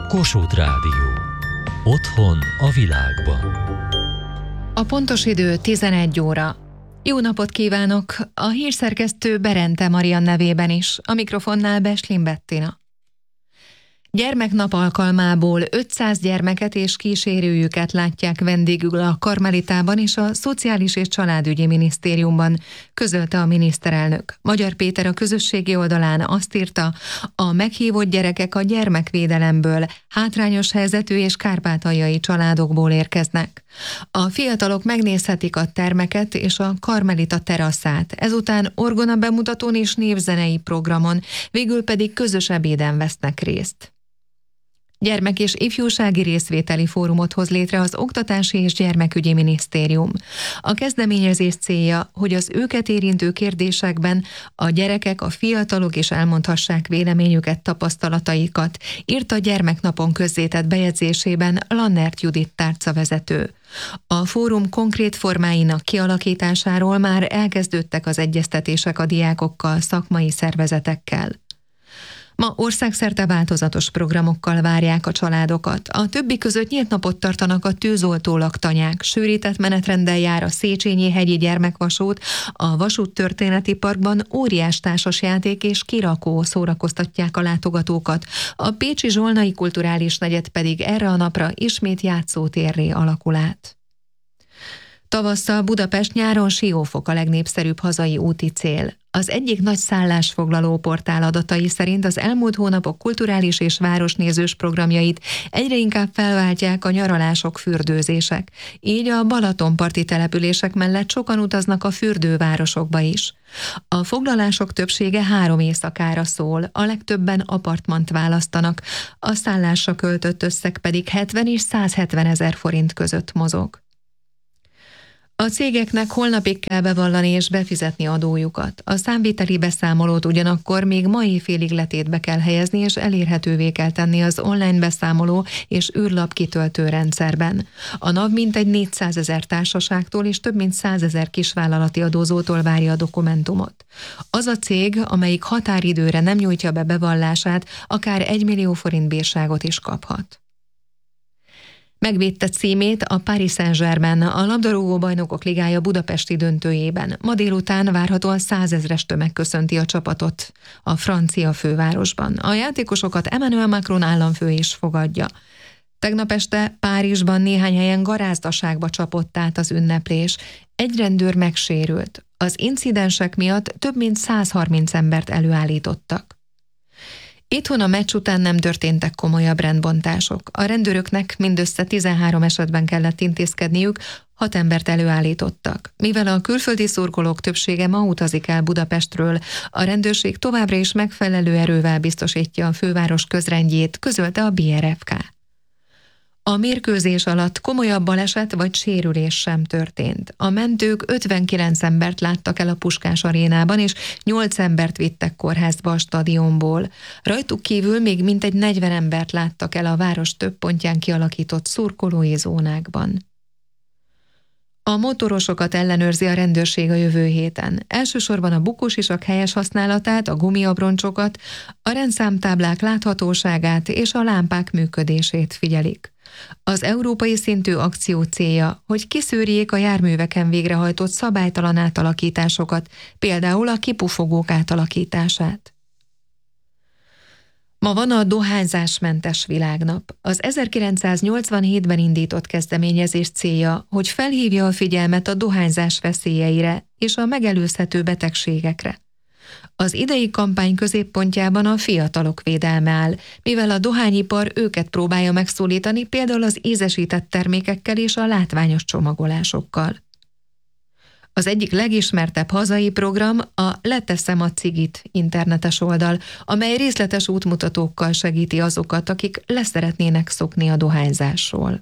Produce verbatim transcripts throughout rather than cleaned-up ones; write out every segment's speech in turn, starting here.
Kossuth Rádió. Otthon a világban. A pontos idő tizenegy óra. Jó napot kívánok! A hírszerkesztő Berente Marian nevében is, a mikrofonnál Beslin Bettina. Gyermeknap alkalmából ötszáz gyermeket és kísérőjüket látják vendégül a Karmelitában és a Szociális és Családügyi Minisztériumban, közölte a miniszterelnök. Magyar Péter a közösségi oldalán azt írta, a meghívott gyerekek a gyermekvédelemből, hátrányos helyzetű és kárpátaljai családokból érkeznek. A fiatalok megnézhetik a termeket és a Karmelita teraszát, ezután orgona bemutatón és névzenei programon, végül pedig közös ebéden vesznek részt. Gyermek- és ifjúsági részvételi fórumot hoz létre az Oktatási és Gyermekügyi Minisztérium. A kezdeményezés célja, hogy az őket érintő kérdésekben a gyerekek, a fiatalok is elmondhassák véleményüket, tapasztalataikat, írt a Gyermeknapon közzétett bejegyzésében Lannert Judit tárcavezető. A fórum konkrét formáinak kialakításáról már elkezdődtek az egyeztetések a diákokkal, szakmai szervezetekkel. Ma országszerte változatos programokkal várják a családokat. A többi között nyílt napot tartanak a tűzoltó laktanyák, sűrített menetrenddel jár a Széchenyi-hegyi gyermekvasút, a vasúttörténeti parkban óriás társasjáték és kirakó szórakoztatják a látogatókat, a pécsi Zsolnai kulturális negyed pedig erre a napra ismét játszótérré alakul át. Tavasszal Budapest, nyáron Siófok a legnépszerűbb hazai úti cél. Az egyik nagy szállásfoglaló portál adatai szerint az elmúlt hónapok kulturális és városnézős programjait egyre inkább felváltják a nyaralások, fürdőzések. Így a balatonparti települések mellett sokan utaznak a fürdővárosokba is. A foglalások többsége három éjszakára szól, a legtöbben apartmant választanak, a szállásra költött összeg pedig hetven és százhetven ezer forint között mozog. A cégeknek holnapig kell bevallani és befizetni adójukat. A számviteli beszámolót ugyanakkor még mai félig letétbe kell helyezni és elérhetővé kell tenni az online beszámoló és űrlap kitöltő rendszerben. A NAV mintegy négyszázezer társaságtól és több mint százezer kisvállalati adózótól várja a dokumentumot. Az a cég, amelyik határidőre nem nyújtja be bevallását, akár egy millió forint bírságot is kaphat. Megvédte címét a Paris Saint-Germain a labdarúgó bajnokok ligája budapesti döntőjében. Ma délután várhatóan százezres tömeg köszönti a csapatot a francia fővárosban. A játékosokat Emmanuel Macron államfő is fogadja. Tegnap este Párizsban néhány helyen garázdaságba csapott át az ünneplés. Egy rendőr megsérült. Az incidensek miatt több mint százharminc embert előállítottak. Itthon a meccs után nem történtek komolyabb rendbontások. A rendőröknek mindössze tizenhárom esetben kellett intézkedniük, hat embert előállítottak. Mivel a külföldi szurkolók többsége ma utazik el Budapestről, a rendőrség továbbra is megfelelő erővel biztosítja a főváros közrendjét, közölte a bé er ef ká. A mérkőzés alatt komolyabb baleset vagy sérülés sem történt. A mentők ötvenkilenc embert láttak el a Puskás arénában, és nyolc embert vittek kórházba a stadionból. Rajtuk kívül még mintegy negyven embert láttak el a város több pontján kialakított szurkolói zónákban. A motorosokat ellenőrzi a rendőrség a jövő héten. Elsősorban a bukósisak helyes használatát, a gumiabroncsokat, a rendszámtáblák láthatóságát és a lámpák működését figyelik. Az európai szintű akció célja, hogy kiszűrjék a járműveken végrehajtott szabálytalan átalakításokat, például a kipufogók átalakítását. Ma van a dohányzásmentes világnap. Az ezerkilencszáznyolcvanhétben indított kezdeményezés célja, hogy felhívja a figyelmet a dohányzás veszélyeire és a megelőzhető betegségekre. Az idei kampány középpontjában a fiatalok védelme áll, mivel a dohányipar őket próbálja megszólítani például az ízesített termékekkel és a látványos csomagolásokkal. Az egyik legismertebb hazai program a Leteszem a cigit internetes oldal, amely részletes útmutatókkal segíti azokat, akik leszeretnének szokni a dohányzásról.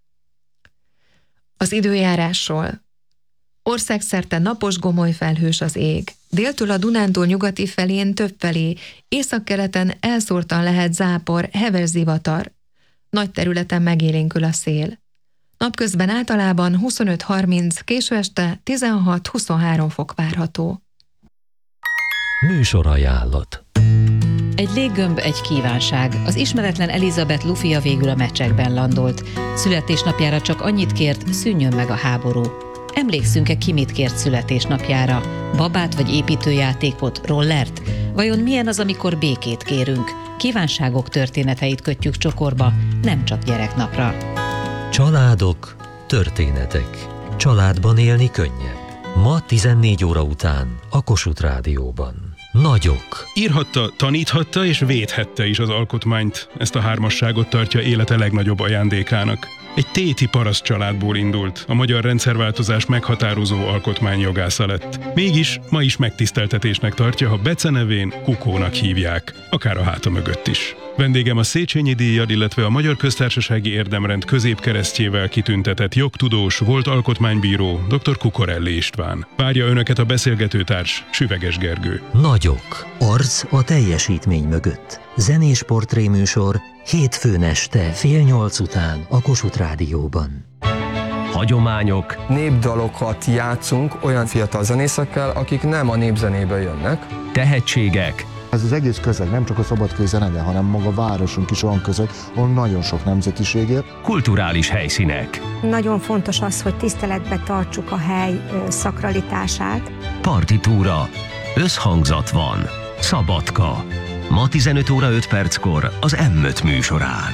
Az időjárásról. Országszerte napos, gomoly felhős az ég. Déltől a Dunántúl nyugati felén többfelé, északkeleten elszórtan lehet zápor, heves zivatar. Nagy területen megélénkül a szél. Napközben általában huszonöt harminc, késő este tizenhat-huszonhárom fok várható. Műsorajánlat. Egy léggömb, egy kívánság. Az ismeretlen Elizabeth Lufia végül a meccsekben landolt. Születésnapjára csak annyit kért, szűnjön meg a háború. Emlékszünk-e, ki mit kért születésnapjára? Babát vagy építőjátékot, rollert? Vajon milyen az, amikor békét kérünk? Kívánságok történeteit kötjük csokorba, nem csak gyereknapra. Családok, történetek. Családban élni könnyebb. Ma tizennégy óra után a Kossuth Rádióban. Nagyok. Írhatta, taníthatta és védhette is az alkotmányt. Ezt a hármasságot tartja élete legnagyobb ajándékának. Egy téti paraszt családból indult, a magyar rendszerváltozás meghatározó alkotmányjogásza lett. Mégis ma is megtiszteltetésnek tartja, ha becenevén Kukónak hívják, akár a háta mögött is. Vendégem a Széchenyi díjjal, illetve a Magyar Köztársasági Érdemrend középkeresztjével kitüntetett jogtudós, volt alkotmánybíró, dr. Kukorelli István. Várja önöket a beszélgetőtárs, Süveges Gergő. Nagyok. Arc a teljesítmény mögött. Zenés portréműsor hétfőn este fél nyolc után a Kossuth Rádióban. Hagyományok, népdalokat játszunk olyan fiatal zenészekkel, akik nem a népzenéből jönnek. tehetségek, Ez az egész közeg, nem csak a szabadkai zenede, hanem maga a városunk is olyan közeg, ahol nagyon sok nemzetiség él. kulturális helyszínek, Nagyon fontos az, hogy tiszteletbe tartsuk a hely ö, szakralitását. partitúra, összhangzat van, Szabadka. Ma tizenöt óra öt perckor az em öt műsorán.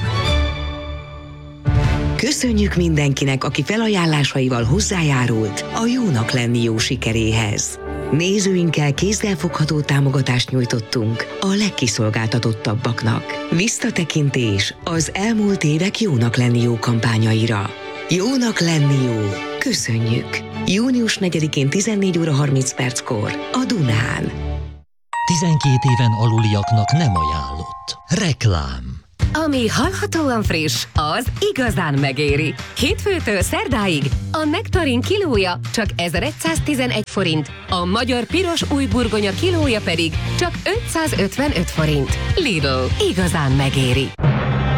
Köszönjük mindenkinek, aki felajánlásaival hozzájárult a Jónak lenni jó sikeréhez. Nézőinkkel kézzelfogható támogatást nyújtottunk a legkiszolgáltatottabbaknak. Visszatekintés az elmúlt évek Jónak lenni jó kampányaira. Jónak lenni jó. Köszönjük! június negyedikén tizennégy óra harminc perckor a Dunán. tizenkét éven aluliaknak nem ajánlott. Reklám. Ami hallhatóan friss, az igazán megéri. Hétfőtől szerdáig a nektarin kilója csak ezeregyszáztizenegy forint, a magyar piros új burgonya kilója pedig csak ötszázötvenöt forint. Lidl, igazán megéri.